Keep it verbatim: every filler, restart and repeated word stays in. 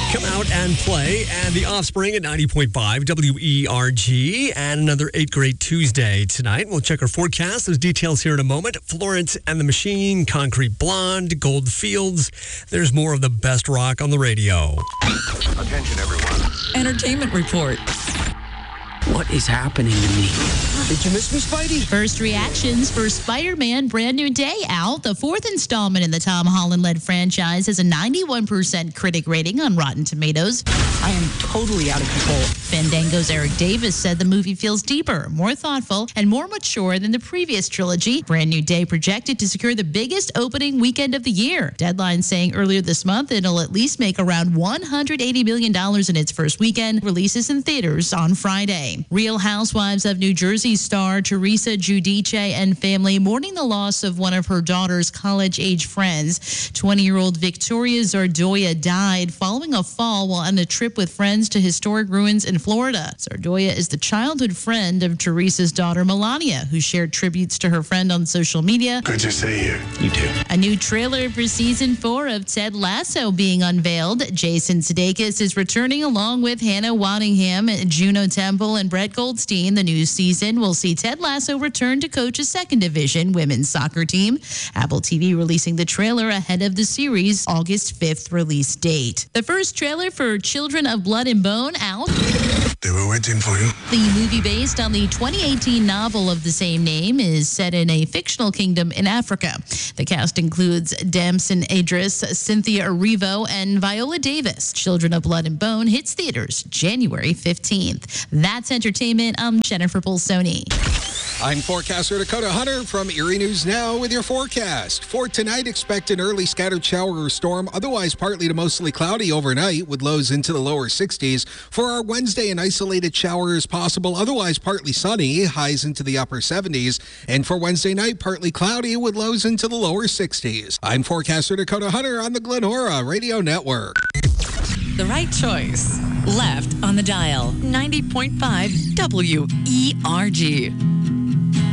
Come out and play. And The Offspring at ninety point five W E R G. And another eighth grade Tuesday tonight. We'll check our forecast. Those details here in a moment. Florence and the Machine, Concrete Blonde, Gold Fields. There's more of the best rock on the radio. Attention, everyone. Entertainment report. What is happening to me? Did you miss me, Spidey? First reactions for Spider-Man Brand New Day out. The fourth installment in the Tom Holland-led franchise has a ninety-one percent critic rating on Rotten Tomatoes. I am totally out of control. Fandango's Eric Davis said the movie feels deeper, more thoughtful, and more mature than the previous trilogy. Brand New Day projected to secure the biggest opening weekend of the year. Deadline saying earlier this month it'll at least make around one hundred eighty million dollars in its first weekend. Releases in theaters on Friday. Real Housewives of New Jersey star Teresa Giudice and family mourning the loss of one of her daughter's college-age friends. twenty-year-old Victoria Zardoya died following a fall while on a trip with friends to historic ruins in Florida. Zardoya is the childhood friend of Teresa's daughter Melania, who shared tributes to her friend on social media. Good to see you. You too. A new trailer for season four of Ted Lasso being unveiled. Jason Sudeikis is returning along with Hannah Waddingham, Juno Temple, and Brett Goldstein. The new season will see Ted Lasso return to coach a second division women's soccer team. Apple T V releasing the trailer ahead of the series' August fifth release date. The first trailer for Children of Blood and Bone out. They were waiting for you. The movie, based on the twenty eighteen novel of the same name, is set in a fictional kingdom in Africa. The cast includes Damson Idris, Cynthia Erivo, and Viola Davis. Children of Blood and Bone hits theaters January fifteenth. That's entertainment. I'm Jennifer Polsoni. I'm forecaster Dakota Hunter from Erie News Now with your forecast. For tonight, expect an early scattered shower or storm, otherwise partly to mostly cloudy overnight with lows into the lower sixties. For our Wednesday, an isolated shower is possible, otherwise partly sunny, highs into the upper seventies. And for Wednesday night, partly cloudy with lows into the lower sixties. I'm forecaster Dakota Hunter on the Glenora Radio Network. The right choice. Left on the dial. ninety point five W E R G.